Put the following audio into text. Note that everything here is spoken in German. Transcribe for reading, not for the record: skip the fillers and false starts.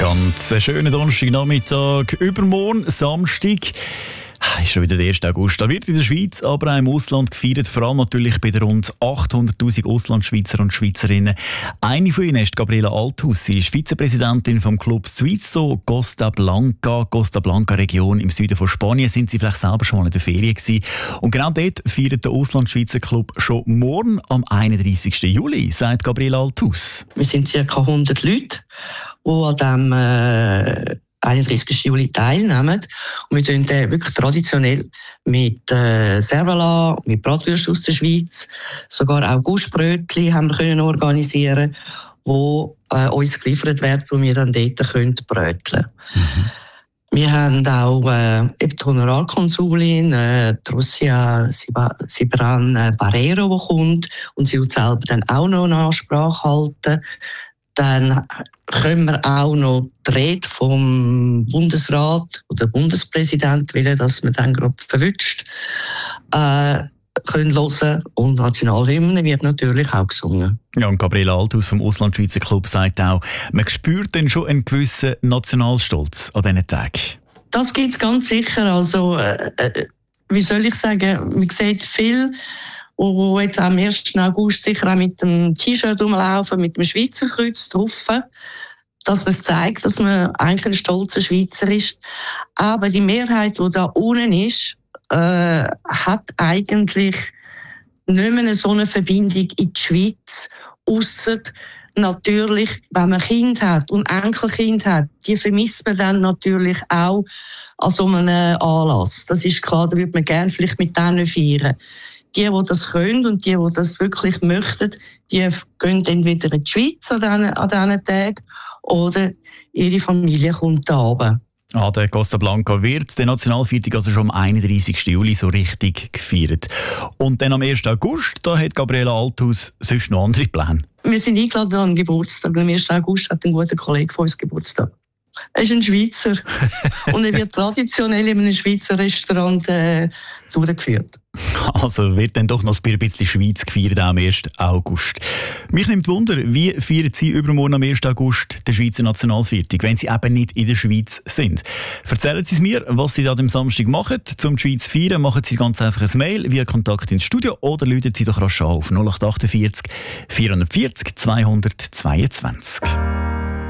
Ganz einen schönen Donnerstagnachmittag. Übermorgen, Samstag, ist schon wieder der 1. August. Da wird in der Schweiz, aber auch im Ausland gefeiert, vor allem natürlich bei den rund 800'000 Auslandschweizer und Schweizerinnen. Eine von ihnen ist Gabriela Althaus. Sie ist Vizepräsidentin vom Club Suizo Costa Blanca Region im Süden von Spanien. Sind Sie vielleicht selber schon mal in der Ferien gewesen? Und genau dort feiert der Auslandschweizer Club schon morgen am 31. Juli, sagt Gabriela Althaus. Wir sind ca. 100 Leute, die an dem 31. Juli teilnehmen. Und wir tun den wirklich traditionell mit Servala, mit Bratwürste aus der Schweiz, sogar auch Guschbrötchen haben wir können organisieren, wo uns geliefert werden, wo wir dann dort können bröteln. Wir haben auch die Honorarkonsulin, Russia Sibran Barrero, die kommt und sie wird selber dann auch noch eine Ansprache halten. Dann können wir auch noch die Rede vom Bundesrat oder Bundespräsident, weil dass man dann gerade verwünscht, können hören. Und Nationalhymne wird natürlich auch gesungen. Ja, und Gabriela Althaus vom Auslandschweizer Club sagt auch, man spürt dann schon einen gewissen Nationalstolz an diesen Tagen. Das gibt es ganz sicher. Also, wie soll ich sagen, man sieht viel, wo jetzt am 1. August sicher auch mit dem T-Shirt rumlaufen, mit dem Schweizer Kreuz drauf, dass man zeigt, dass man eigentlich ein stolzer Schweizer ist. Aber die Mehrheit, die da unten ist, hat eigentlich nicht mehr so eine Verbindung in die Schweiz, ausser natürlich, wenn man Kind hat und Enkelkind hat, die vermisst man dann natürlich auch an so einem Anlass. Das ist klar, da würde man gerne vielleicht mit denen feiern. Die das können und die das wirklich möchten, die gehen entweder in die Schweiz an diesen Tagen oder ihre Familie kommt da runter. An der Costa Blanca wird der Nationalviertag also schon am 31. Juli so richtig gefeiert. Und dann am 1. August, da hat Gabriela Althaus sonst noch andere Pläne. Wir sind eingeladen an den Geburtstag. Am 1. August hat ein guter Kollege von uns Geburtstag. Er ist ein Schweizer und er wird traditionell in einem Schweizer Restaurant durchgeführt. Also wird dann doch noch ein bisschen Schweiz gefeiert am 1. August. Mich nimmt Wunder, wie feiern Sie übermorgen am 1. August den Schweizer Nationalviertag, wenn Sie eben nicht in der Schweiz sind? Erzählen Sie es mir, was Sie da am Samstag machen. Zum die Schweiz feiern, machen Sie ganz einfach ein Mail via Kontakt ins Studio oder rufen Sie doch rasch auf 0848 440 222.